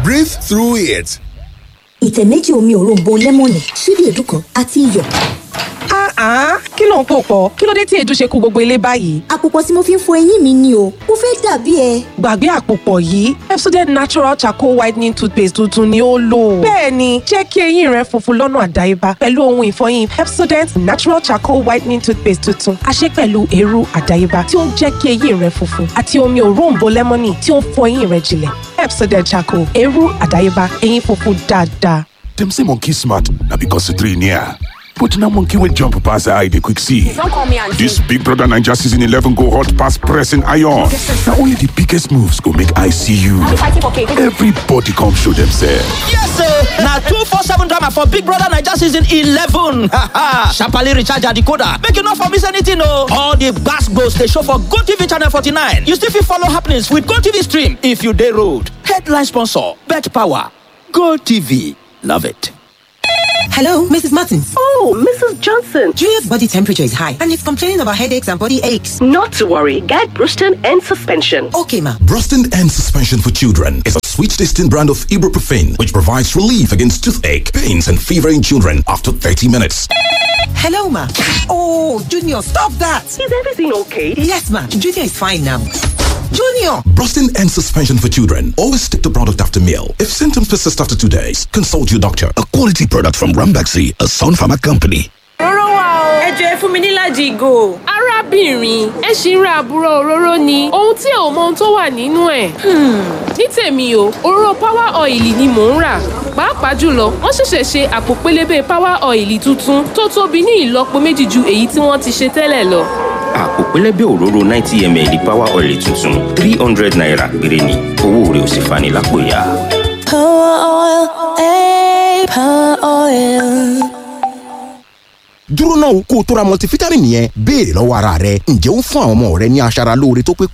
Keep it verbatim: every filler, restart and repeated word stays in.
Breathe through it. Ìtẹ̀ méjì omi òróǹbó lẹ́mọ̀nì, ṣíbí èédú kan àti iyọ̀. Ah, kí ló ń pò pọ̀? Kí ló dé tí èédú ṣe kó gbogbo ilé báyìí? Àpòpọ̀ tí mo fi ń fọ eyín mi ni o, mo fẹ́ dàbí ẹ. Gbàgbé àpòpọ̀ yìí, Pepsodent Natural Charcoal Whitening Toothpaste tuntun ni ó lò. Bẹ́ẹ̀ni, jẹ́ kí eyín rẹ funfun lọ́nà àdáyébá pẹ̀lú ohun ìfọyín Pepsodent Natural Charcoal Whitening Toothpaste tuntun. A ṣe pẹ̀lú eérú àdáyébá tí ó ń jẹ́ kí eyín rẹ funfun àti omi òróǹbó lẹ́mọ́nì tí ó ń fọ eyín rẹ jinlẹ̀. Pepsodent Charcoal, eérú àdáyébá, eyín funfun dáadáa. Dem say monkey smart na because the three near. But now monkey will jump past the eye they quick see. This Big Brother Naija season eleven go hot past pressing iron. Now only the biggest moves go make I see you. Everybody come show themselves. Yes sir. Now two four seven drama for Big Brother Naija season eleven. Sharply recharge your decoder. Make you not for miss anything no. All the gas goes they show for GoTV channel forty-nine. You still fit follow happenings with GoTV stream if you dey road. Headline sponsor, Bet Power. GoTV. Love it. Hello, Missus Martins. Oh, Missus Johnson. Julia's body temperature is high and he's complaining about headaches and body aches. Not to worry. Get Bruston and suspension. Okay, ma. Bruston and suspension for children is a sweet-tasting brand of ibuprofen which provides relief against toothache, pains, and fever in children after thirty minutes. Hello, ma. Oh, Junior, stop that. Is everything okay? Yes, ma. Junior is fine now. Junior! Brustin and suspension for children. Always take the product after meal. If symptoms persist after two days, consult your doctor. A quality product from Rambaxi, a Sun Pharma company. Òróró wa o. Ẹ jọ̀ọ́ ẹ fún mi ní ìlàjì ìgò. Arábìnrin, ẹ ṣì ń ra àbúrò òróró ni. Ohun tí ò mọ ohun tó wà nínú ẹ̀. Ní tèmi o, òróró Power Oil ni mò ń rà. Pàápàá jùlọ, wọ́n ṣẹ̀ṣẹ̀ ṣe àpò pélébé Power Oil tuntun tó tóbi ní ìlọ́po méjì ju èyí tí wọ́n ti ṣe tẹ́lẹ̀ lọ. Àpò pélébé òróró ninety milliliters Power Oil tuntun three hundred naira péré ni. Owó rẹ̀ ò sì fani lápò ya. Power Oil, eh, Power Oil. Dúró náà kó o tó ra multivitamin yẹn béèrè lọ́wọ́ ara rẹ ǹjẹ́ ó ń fún àwọn ọmọ rẹ ní aṣara lóore tó pé